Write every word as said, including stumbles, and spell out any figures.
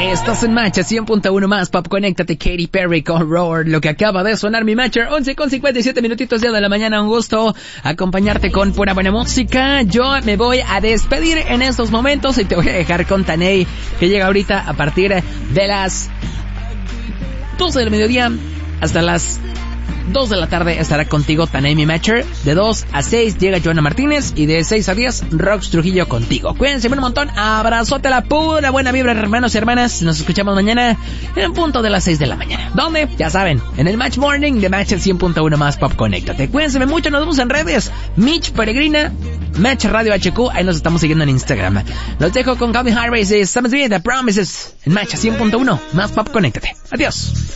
Estás en Match cien punto uno más Pop. Conéctate, Katy Perry con Roar. Lo que acaba de sonar mi Matcher, once con cincuenta y siete minutitos ya de la mañana. Un gusto acompañarte con pura buena música. Yo me voy a despedir en estos momentos y te voy a dejar con Tanei, que llega ahorita a partir de las doce del mediodía hasta las dos de la tarde estará contigo Tanei, mi Matcher. De dos a seis llega Joana Martínez y de seis a diez Rox Trujillo contigo. Cuídense un montón, abrazote, la pura buena vibra, hermanos y hermanas. Nos escuchamos mañana en punto de las seis de la mañana. ¿Dónde? Ya saben, en el Match Morning de Match cien punto uno más Pop. Conéctate. Cuídense mucho, nos vemos en redes. Mitch Peregrina, Match Radio H Q, ahí nos estamos siguiendo en Instagram. Los dejo con Calvin Harris y Sam Smith, The Promises, en Match cien punto uno más Pop. Conéctate. Adiós.